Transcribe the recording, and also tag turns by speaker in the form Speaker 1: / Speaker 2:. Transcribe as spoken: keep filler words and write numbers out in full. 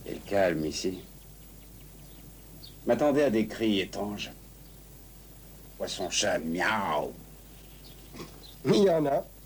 Speaker 1: Quel calme ici. M'attendais à des cris étranges. Poisson-chat, miaou.
Speaker 2: Il y en a.